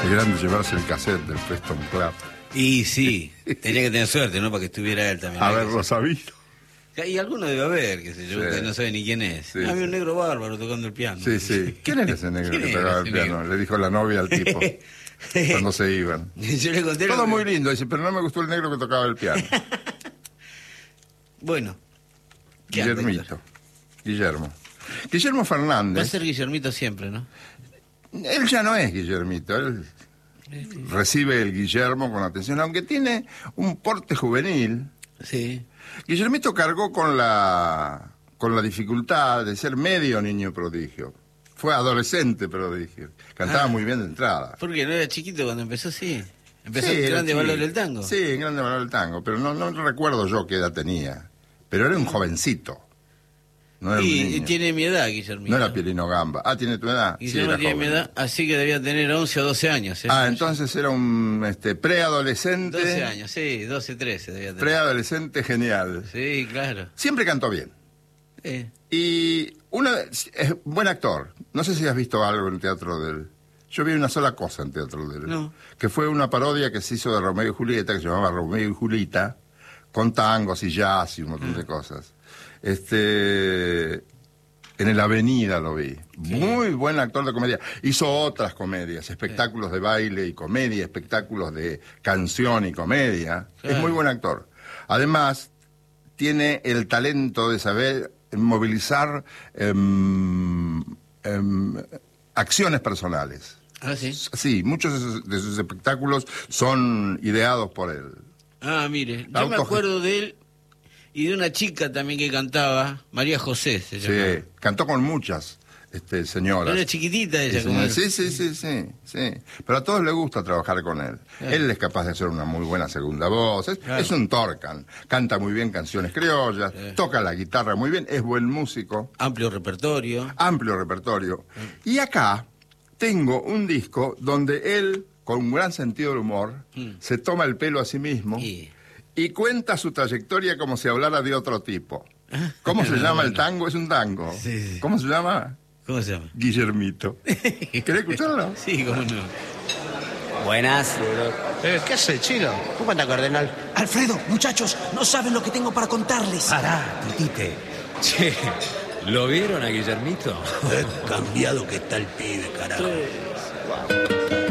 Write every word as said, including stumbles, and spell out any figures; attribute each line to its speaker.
Speaker 1: Es grande llevarse el cassette del Preston Club.
Speaker 2: Y sí, tenía que tener suerte, ¿no? Para que estuviera él también.
Speaker 1: Haberlo sabido.
Speaker 2: Y alguno debe haber, qué sé yo,
Speaker 1: Sí.
Speaker 2: que no sabe ni quién es.
Speaker 1: Sí,
Speaker 2: Había
Speaker 1: sí.
Speaker 2: un negro bárbaro tocando el piano.
Speaker 1: Sí, sí. ¿Quién era ese negro
Speaker 2: ¿Quién
Speaker 1: que
Speaker 2: era
Speaker 1: tocaba el
Speaker 2: ese
Speaker 1: piano?
Speaker 2: negro?
Speaker 1: Le dijo la novia al tipo cuando se iban.
Speaker 2: Yo le conté lo
Speaker 1: Todo
Speaker 2: que-
Speaker 1: muy lindo, dice, pero no me gustó el negro que tocaba el piano.
Speaker 2: Bueno. ¿Qué
Speaker 1: Guillermito.
Speaker 2: anécdota?
Speaker 1: Guillermo. Guillermo
Speaker 2: Va a
Speaker 1: Fernández.
Speaker 2: ser Guillermito siempre, ¿no?
Speaker 1: Él ya no es Guillermito, él recibe el Guillermo con atención, aunque tiene un porte juvenil.
Speaker 2: Sí.
Speaker 1: Guillermito cargó con la con la dificultad de ser medio niño prodigio. Fue adolescente prodigio. Cantaba
Speaker 2: Ah.
Speaker 1: muy bien de entrada.
Speaker 2: Porque no era chiquito cuando empezó, sí. Empezó
Speaker 1: Sí,
Speaker 2: en
Speaker 1: era
Speaker 2: Grande
Speaker 1: chico.
Speaker 2: Valor del Tango.
Speaker 1: Sí, en Grande Valor del Tango, pero no, no recuerdo yo qué edad tenía. Pero era un jovencito. No era un
Speaker 2: Y, y
Speaker 1: niño.
Speaker 2: tiene mi edad, Guillermito.
Speaker 1: No era Pielino Gamba. Ah, ¿tiene tu edad? Sí,
Speaker 2: Guillermo
Speaker 1: era
Speaker 2: tiene mi
Speaker 1: joven.
Speaker 2: edad, así que debía tener once o doce años. ¿eh?
Speaker 1: Ah, entonces era un este, preadolescente.
Speaker 2: doce años, sí, doce, trece debía tener.
Speaker 1: Preadolescente genial.
Speaker 2: Sí, claro.
Speaker 1: Siempre cantó bien.
Speaker 2: Sí.
Speaker 1: Y una, es buen actor. No sé si has visto algo en teatro de él. Yo vi una sola cosa en teatro de él.
Speaker 2: No.
Speaker 1: Que fue una parodia que se hizo de Romeo y Julieta, que se llamaba Romeo y Julieta, con tangos y jazz y un montón de cosas. Este... En el Avenida lo vi. Muy buen actor de comedia. Hizo otras comedias, espectáculos de baile y comedia, espectáculos de canción y comedia.
Speaker 2: Claro.
Speaker 1: Es muy buen actor. Además, tiene el talento de saber movilizar em, em, acciones personales.
Speaker 2: Ah, sí.
Speaker 1: Sí, muchos de sus, de sus espectáculos son ideados por él.
Speaker 2: Ah, mire,
Speaker 1: La
Speaker 2: yo me
Speaker 1: auto-
Speaker 2: acuerdo de él y de una chica también que cantaba, María José se llamaba.
Speaker 1: Sí, cantó con muchas este, señoras.
Speaker 2: Era chiquitita ella.
Speaker 1: Sí,
Speaker 2: como
Speaker 1: señor. sí, sí, sí, sí, sí. Pero a todos les gusta trabajar con él.
Speaker 2: Claro.
Speaker 1: Él es capaz de hacer una muy buena segunda voz. Es,
Speaker 2: Claro.
Speaker 1: es un torcan. Canta muy bien canciones criollas,
Speaker 2: Sí.
Speaker 1: toca la guitarra muy bien, es buen músico,
Speaker 2: Amplio repertorio.
Speaker 1: amplio repertorio. Y acá tengo un disco donde él, con un gran sentido del humor,
Speaker 2: Mm.
Speaker 1: se toma el pelo a sí mismo
Speaker 2: Y...
Speaker 1: y cuenta su trayectoria como si hablara de otro tipo. ¿Cómo se llama el tango? Es un tango.
Speaker 2: Sí, sí.
Speaker 1: ¿Cómo se llama?
Speaker 2: ¿Cómo se llama?
Speaker 1: Guillermito. ¿Querés escucharlo?
Speaker 2: Sí, cómo no.
Speaker 3: Buenas.
Speaker 4: Eh, ¿Qué hace, Chino? ¿Cómo anda, cardenal?
Speaker 5: Alfredo, muchachos, no saben lo que tengo para contarles.
Speaker 3: Pará, Titite. Che, ¿lo vieron a Guillermito?
Speaker 5: Qué cambiado que está el pibe, carajo.